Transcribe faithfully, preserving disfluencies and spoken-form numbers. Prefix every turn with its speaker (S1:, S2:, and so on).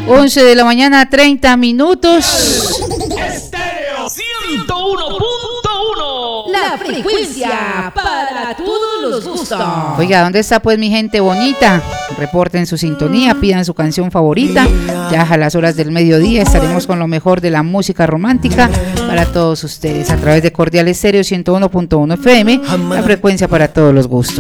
S1: once de la mañana, treinta minutos.
S2: Estéreo ciento uno punto uno.
S3: La frecuencia para todos los gustos.
S1: Oiga, ¿dónde está pues mi gente bonita? Reporten su sintonía, pidan su canción favorita. Ya a las horas del mediodía estaremos con lo mejor de la música romántica para todos ustedes a través de Cordial Estéreo ciento uno punto uno F M, la frecuencia para todos los gustos.